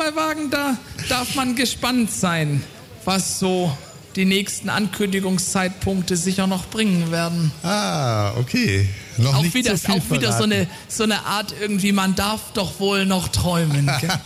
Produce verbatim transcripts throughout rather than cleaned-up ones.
zwei Wagen, da darf man gespannt sein, was so die nächsten Ankündigungszeitpunkte sicher noch bringen werden. Ah, okay. Noch auch nicht wieder, so viel auch wieder so eine, so eine Art irgendwie, man darf doch wohl noch träumen.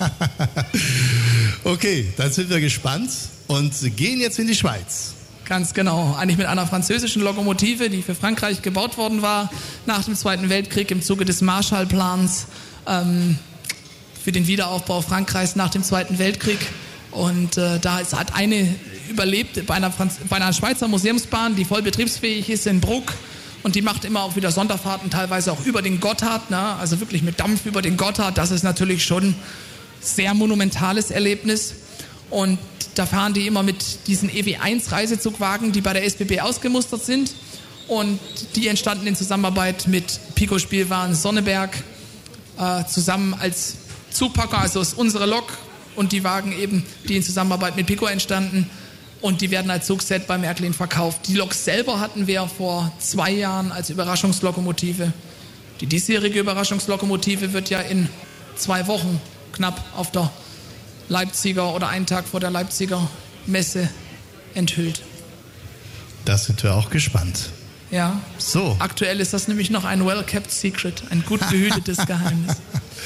Okay, dann sind wir gespannt und gehen jetzt in die Schweiz. Ganz genau. Eigentlich mit einer französischen Lokomotive, die für Frankreich gebaut worden war, nach dem Zweiten Weltkrieg im Zuge des Marshallplans ähm, für den Wiederaufbau Frankreichs nach dem Zweiten Weltkrieg. Und äh, da ist, hat eine überlebt bei einer, Franz- bei einer Schweizer Museumsbahn, die voll betriebsfähig ist in Bruck. Und die macht immer auch wieder Sonderfahrten, teilweise auch über den Gotthard, ne? Also wirklich mit Dampf über den Gotthard. Das ist natürlich schon ein sehr monumentales Erlebnis. Und da fahren die immer mit diesen E W eins Reisezugwagen, die bei der S B B ausgemustert sind. Und die entstanden in Zusammenarbeit mit Pico Spielwaren Sonneberg, äh, zusammen als Zugpacker, also ist unsere Lok und die Wagen eben, die in Zusammenarbeit mit Pico entstanden. Und die werden als Zugset bei Märklin verkauft. Die Lok selber hatten wir vor zwei Jahren als Überraschungslokomotive. Die diesjährige Überraschungslokomotive wird ja in zwei Wochen knapp auf der Leipziger oder einen Tag vor der Leipziger Messe enthüllt. Da sind wir auch gespannt. Ja, so. Aktuell ist das nämlich noch ein well-kept secret, ein gut behütetes Geheimnis.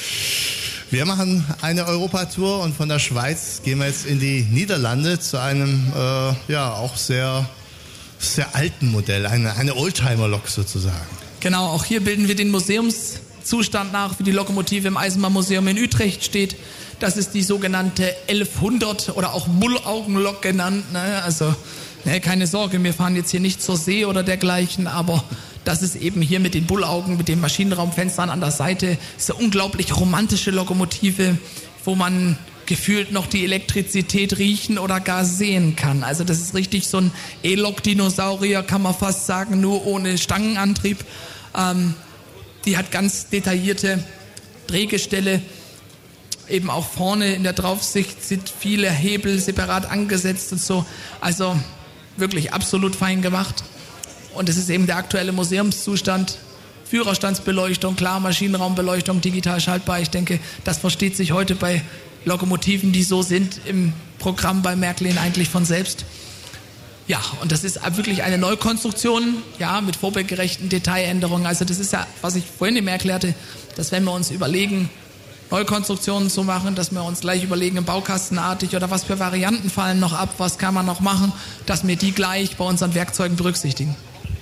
Wir machen eine Europatour und von der Schweiz gehen wir jetzt in die Niederlande zu einem äh, ja auch sehr, sehr alten Modell, eine, eine Oldtimer-Lok sozusagen. Genau, auch hier bilden wir den Museumszustand nach, wie die Lokomotive im Eisenbahnmuseum in Utrecht steht. Das ist die sogenannte elfhundert oder auch Bullaugenlok genannt. Ne? Also ne, keine Sorge, wir fahren jetzt hier nicht zur See oder dergleichen, aber das ist eben hier mit den Bullaugen, mit den Maschinenraumfenstern an der Seite, ist eine unglaublich romantische Lokomotive, wo man gefühlt noch die Elektrizität riechen oder gar sehen kann. Also das ist richtig so ein E-Lok-Dinosaurier, kann man fast sagen, nur ohne Stangenantrieb. Ähm, die hat ganz detaillierte Drehgestelle. Eben auch vorne in der Draufsicht sind viele Hebel separat angesetzt und so. Also wirklich absolut fein gemacht. Und es ist eben der aktuelle Museumszustand. Führerstandsbeleuchtung, klar, Maschinenraumbeleuchtung, digital schaltbar. Ich denke, das versteht sich heute bei Lokomotiven, die so sind, im Programm bei Märklin eigentlich von selbst. Ja, und das ist wirklich eine Neukonstruktion, ja, mit vorbildgerechten Detailänderungen. Also das ist ja, was ich vorhin eben erklärte, dass wenn wir uns überlegen, Neukonstruktionen zu machen, dass wir uns gleich überlegen, im Baukastenartig oder was für Varianten fallen noch ab, was kann man noch machen, dass wir die gleich bei unseren Werkzeugen berücksichtigen.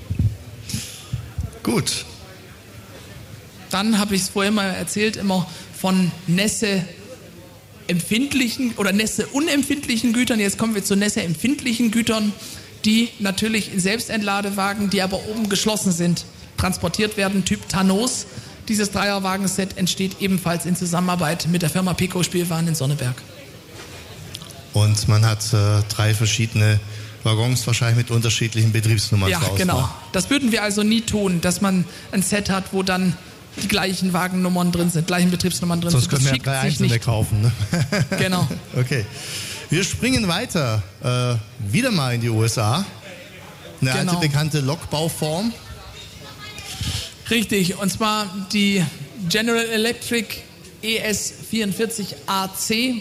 Gut. Dann habe ich es vorhin mal erzählt, immer von Nässe empfindlichen oder Nässe unempfindlichen Gütern. Jetzt kommen wir zu Nässe empfindlichen Gütern, die natürlich in Selbstentladewagen, die aber oben geschlossen sind, transportiert werden, Typ Tanos. Dieses Dreierwagenset entsteht ebenfalls in Zusammenarbeit mit der Firma Pico Spielwaren in Sonneberg. Und man hat äh, drei verschiedene Waggons wahrscheinlich mit unterschiedlichen Betriebsnummern Ja, zur Auswahl. genau. Das würden wir also nie tun, dass man ein Set hat, wo dann die gleichen Wagennummern drin sind, gleichen Betriebsnummern drin Sonst sind. können wir ja schickt drei sich einzelne nicht. kaufen. Ne? Genau. Okay. Wir springen weiter. Äh, wieder mal in die U S A. Eine Genau. alte bekannte Lokbauform. Richtig, und zwar die General Electric E S vierundvierzig A C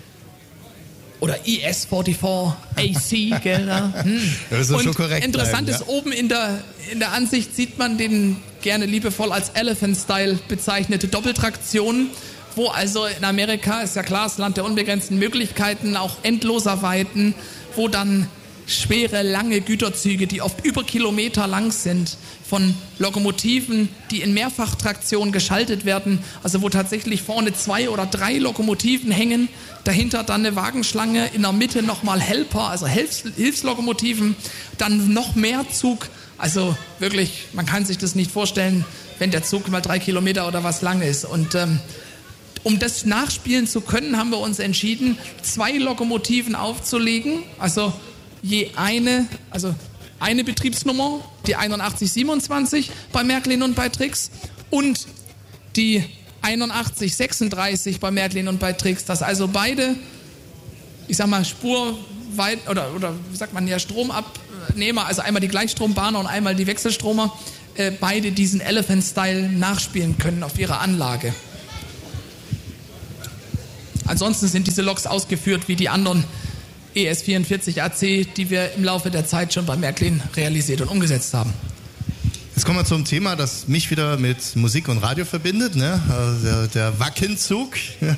oder E S vierundvierzig A C, gell? Hm. Das ist und schon korrekt. interessant bleiben, ist, oben in der, in der Ansicht sieht man den gerne liebevoll als Elephant-Style bezeichnete Doppeltraktion, wo also in Amerika, ist ja klar, das Land der unbegrenzten Möglichkeiten, auch endloser Weiten, wo dann schwere, lange Güterzüge, die oft über Kilometer lang sind, von Lokomotiven, die in Mehrfachtraktion geschaltet werden, also wo tatsächlich vorne zwei oder drei Lokomotiven hängen, dahinter dann eine Wagenschlange, in der Mitte nochmal Helper, also Hilfs- Hilfslokomotiven, dann noch mehr Zug, also wirklich, man kann sich das nicht vorstellen, wenn der Zug mal drei Kilometer oder was lang ist. Und ähm, um das nachspielen zu können, haben wir uns entschieden, zwei Lokomotiven aufzulegen, also je eine, also eine Betriebsnummer, die einundachtzig siebenundzwanzig bei Märklin und bei Trix und die einundachtzig sechsunddreißig bei Märklin und bei Trix, dass also beide, ich sag mal, spurweit oder, oder wie sagt man ja, Stromabnehmer, also einmal die Gleichstrombahner und einmal die Wechselstromer, äh, beide diesen Elephant-Style nachspielen können auf ihrer Anlage. Ansonsten sind diese Loks ausgeführt wie die anderen E S vierundvierzig A C, die wir im Laufe der Zeit schon bei Märklin realisiert und umgesetzt haben. Jetzt kommen wir zum Thema, das mich wieder mit Musik und Radio verbindet, ne? Der, der Wackenzug.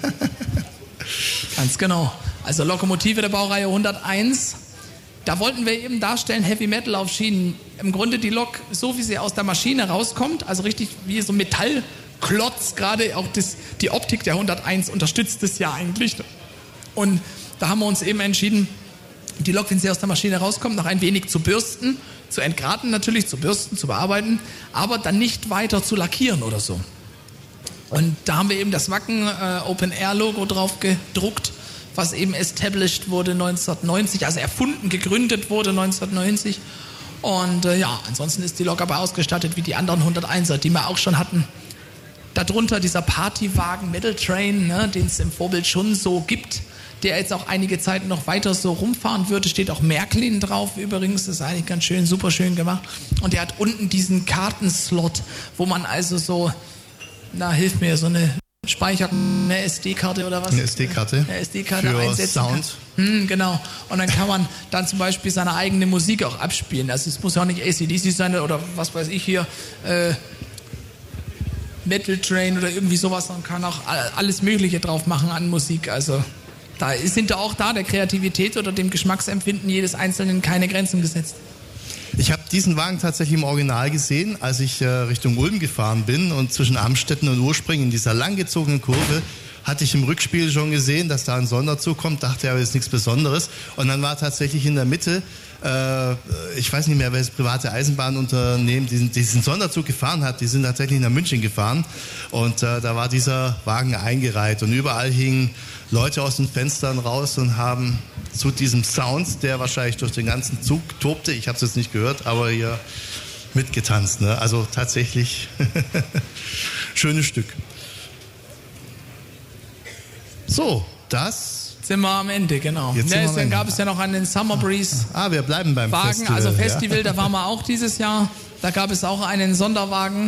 Ganz genau. Also Lokomotive der Baureihe hunderteins. Da wollten wir eben darstellen, Heavy Metal auf Schienen. Im Grunde die Lok, so wie sie aus der Maschine rauskommt, also richtig wie so ein Metallklotz, gerade auch das, die Optik der hunderteins unterstützt das ja eigentlich. Und da haben wir uns eben entschieden, die Lok, wenn sie aus der Maschine rauskommt, noch ein wenig zu bürsten, zu entgraten natürlich, zu bürsten, zu bearbeiten, aber dann nicht weiter zu lackieren oder so. Und da haben wir eben das Wacken äh, Open Air Logo drauf gedruckt, was eben established wurde neunzehnhundertneunzig, also erfunden, gegründet wurde neunzehnhundertneunzig. Und äh, ja, ansonsten ist die Lok aber ausgestattet wie die anderen hunderteinser, die wir auch schon hatten. Darunter dieser Partywagen Metal Train, ne, den es im Vorbild schon so gibt, der jetzt auch einige Zeit noch weiter so rumfahren würde. Steht auch Märklin drauf übrigens, das ist eigentlich ganz schön, super schön gemacht. Und der hat unten diesen Kartenslot, wo man also so, na hilf mir, so eine Speicher, eine S D-Karte oder was? Eine S D-Karte. Eine S D-Karte für einsetzen Sound. Kann. Hm, genau. Und dann kann man dann zum Beispiel seine eigene Musik auch abspielen. Also es muss ja auch nicht A C D C sein oder was weiß ich hier, äh, Metal Train oder irgendwie sowas. Man kann auch alles Mögliche drauf machen an Musik. Also da sind da auch da der Kreativität oder dem Geschmacksempfinden jedes Einzelnen keine Grenzen gesetzt. Ich habe diesen Wagen tatsächlich im Original gesehen, als ich äh, Richtung Ulm gefahren bin und zwischen Amstetten und Urspring in dieser langgezogenen Kurve hatte ich im Rückspiel schon gesehen, dass da ein Sonderzug kommt, dachte aber, das ist nichts Besonderes. Und dann war tatsächlich in der Mitte, äh, ich weiß nicht mehr, welches private Eisenbahnunternehmen diesen, diesen Sonderzug gefahren hat, die sind tatsächlich nach München gefahren und äh, da war dieser Wagen eingereiht und überall hingen Leute aus den Fenstern raus und haben zu diesem Sound, der wahrscheinlich durch den ganzen Zug tobte, ich habe es jetzt nicht gehört, aber hier mitgetanzt. Ne? Also tatsächlich schönes Stück. So, das... Jetzt sind wir am Ende, genau. Jetzt Ja, sind wir am dann Ende. gab es ja noch einen Summer Breeze Ah, wir bleiben beim Wagen, Festival. also Festival, ja. da waren wir auch dieses Jahr. Da gab es auch einen Sonderwagen.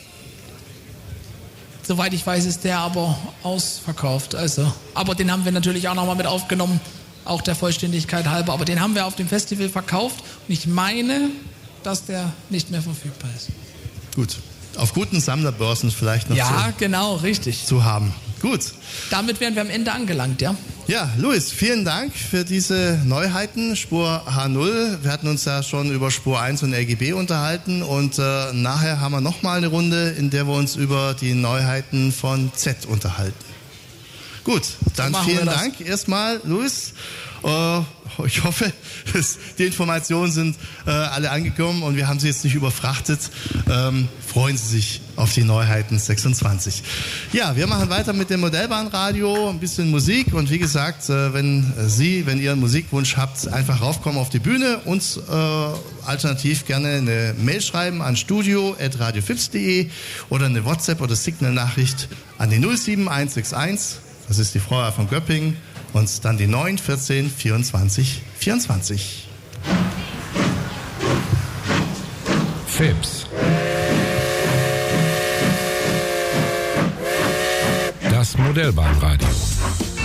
Soweit ich weiß, ist der aber ausverkauft. Also, aber den haben wir natürlich auch nochmal mit aufgenommen, auch der Vollständigkeit halber. Aber den haben wir auf dem Festival verkauft und ich meine, dass der nicht mehr verfügbar ist. Gut, auf guten Sammlerbörsen vielleicht noch Ja, zu, genau, richtig. zu haben. Gut. Damit wären wir am Ende angelangt, ja? Ja, Louis, vielen Dank für diese Neuheiten, Spur H null. Wir hatten uns ja schon über Spur eins und R G B unterhalten und äh, nachher haben wir nochmal eine Runde, in der wir uns über die Neuheiten von Z unterhalten. Gut, dann machen vielen wir das. Dank erstmal, Louis. Äh, ich hoffe, dass die Informationen sind äh, alle angekommen und wir haben sie jetzt nicht überfrachtet. Ähm, freuen Sie sich auf die Neuheiten sechsundzwanzig. Ja, wir machen weiter mit dem Modellbahnradio, ein bisschen Musik und wie gesagt, äh, wenn Sie, wenn ihr einen Musikwunsch habt, einfach raufkommen auf die Bühne, uns äh, alternativ gerne eine Mail schreiben an studio at radiofips punkt de oder eine WhatsApp- oder Signal-Nachricht an die null sieben eins sechs eins, das ist die Frau von Göppingen, und dann die neun vierzehn vierundzwanzig vierundzwanzig. Fips. Das Modellbahnradio.